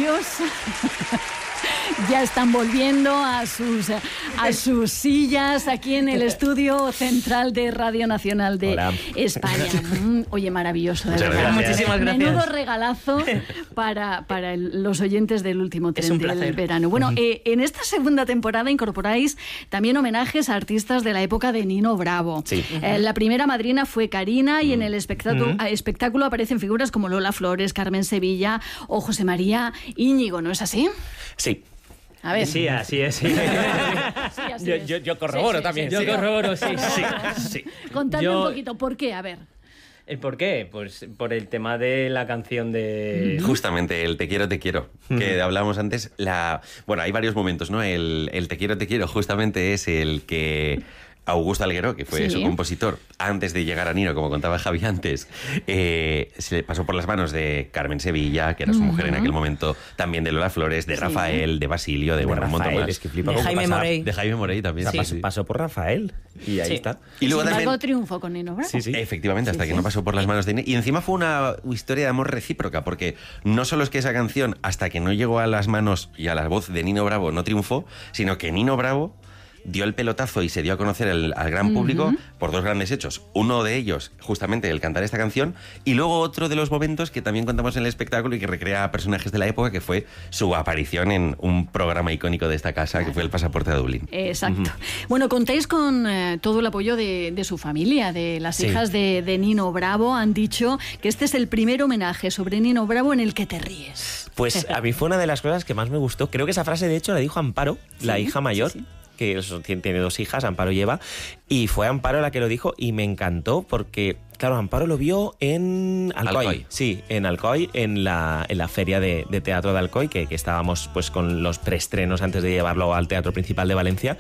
maravillosa. Ya están volviendo a sus sillas aquí en el estudio central de Radio Nacional de España. Oye, maravilloso, de verdad. Muchísimas gracias. Menudo regalazo para los oyentes del último tren del verano. Bueno, en esta segunda temporada incorporáis también homenajes a artistas de la época de Nino Bravo. Sí. La primera madrina fue Karina y en el espectáculo aparecen figuras como Lola Flores, Carmen Sevilla o José María Íñigo, ¿no es así? Sí. A ver. Sí, así es. Sí. Yo corroboro también. Yo corroboro, sí. Contadme un poquito, ¿por qué? A ver. ¿El por qué? Pues por el tema de la canción de... Justamente, el Te quiero, que hablábamos antes. Bueno, hay varios momentos, ¿no? El Te quiero, justamente es el que Augusto Algueró, que fue su compositor, antes de llegar a Nino, como contaba Javi antes, se le pasó por las manos de Carmen Sevilla, que era su mujer en aquel momento, también de Lola Flores, de Rafael, de Basilio, de un montón más. Es que flipa de Jaime Morey. De Jaime Morey también. Pasó por Rafael y ahí está. Y luego Sin embargo, también triunfó con Nino Bravo. Sí. Efectivamente, hasta que no pasó por las manos de Nino. Y encima fue una historia de amor recíproca, porque no solo es que esa canción, hasta que no llegó a las manos y a la voz de Nino Bravo, no triunfó, sino que Nino Bravo dio el pelotazo y se dio a conocer al gran público por dos grandes hechos. Uno de ellos, justamente, el cantar esta canción, y luego otro de los momentos que también contamos en el espectáculo y que recrea a personajes de la época, que fue su aparición en un programa icónico de esta casa, que fue El Pasaporte de Dublín. Exacto. Bueno, contáis con todo el apoyo de su familia, de las hijas de Nino Bravo. Han dicho que este es el primer homenaje sobre Nino Bravo en el que te ríes. Pues a mí fue una de las cosas que más me gustó. Creo que esa frase, de hecho, la dijo Amparo, la hija mayor. Que tiene dos hijas, Amparo y Eva, y fue Amparo la que lo dijo y me encantó porque, claro, Amparo lo vio en Alcoy. Sí, en Alcoy, en la feria de teatro de Alcoy, que estábamos pues con los preestrenos antes de llevarlo al Teatro Principal de Valencia,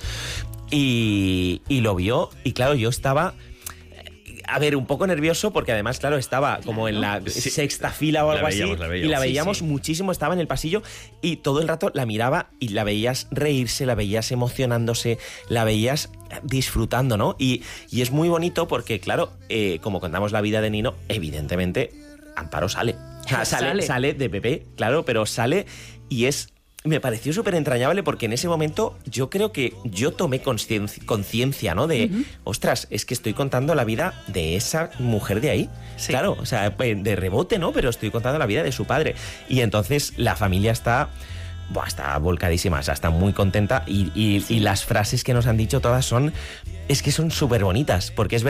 y lo vio, y claro, yo estaba... A ver, un poco nervioso porque además, claro, estaba como en la sexta fila o algo así. Y la veíamos muchísimo, estaba en el pasillo y todo el rato la miraba y la veías reírse, la veías emocionándose, la veías disfrutando, ¿no? Y es muy bonito porque, claro, como contamos la vida de Nino, evidentemente Amparo sale. O sea, sale de bebé, claro, pero sale y me pareció súper entrañable porque en ese momento yo creo que yo tomé conciencia, ¿no? De, ostras, es que estoy contando la vida de esa mujer de ahí. Sí. Claro, o sea, de rebote, ¿no? Pero estoy contando la vida de su padre. Y entonces la familia está volcadísima, o sea, está muy contenta y las frases que nos han dicho todas son súper bonitas, porque es verdad.